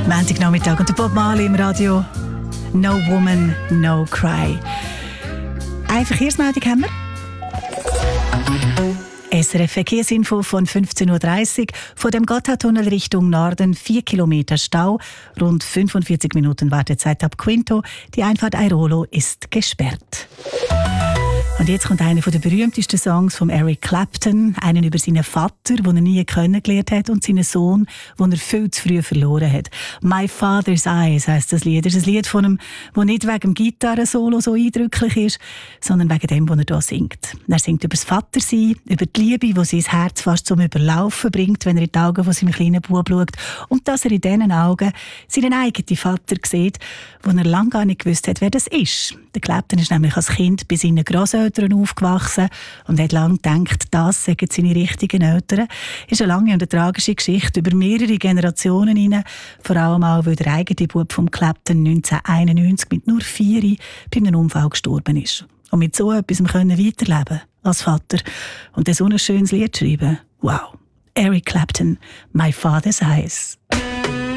Montagnachmittag und der Bob Marley im Radio. No Woman, No Cry. Eine Verkehrsmeldung haben wir. SRF Verkehrsinfo von 15.30 Uhr. Von dem Gotthardtunnel Richtung Norden 4 Kilometer Stau. Rund 45 Minuten Wartezeit ab Quinto. Die Einfahrt Airolo ist gesperrt. Und jetzt kommt einer der berühmtesten Songs von Eric Clapton. Einen über seinen Vater, den er nie kennengelernt hat, und seinen Sohn, den er viel zu früh verloren hat. «My Father's Eyes» heisst das Lied. Das ist ein Lied von ihm, das nicht wegen dem Gitarrensolo so eindrücklich ist, sondern wegen dem, was er hier singt. Er singt über das Vatersein, über die Liebe, die sein Herz fast zum Überlaufen bringt, wenn er in die Augen von seinem kleinen Bub schaut. Und dass er in diesen Augen seinen eigenen Vater sieht, wo er lange gar nicht gewusst hat, wer das ist. Der Clapton ist nämlich als Kind bei seinen Grosseltern aufgewachsen und hat lange gedacht, das sagen seine richtigen Eltern. Es ist eine lange und eine tragische Geschichte über mehrere Generationen hinein, vor allem auch, weil der eigene Bub von Clapton 1991 mit nur 4 bei einem Unfall gestorben ist. Und mit so etwas weiterleben als Vater und so ein schönes Lied schreiben. Wow. Eric Clapton, «My Father's Eyes».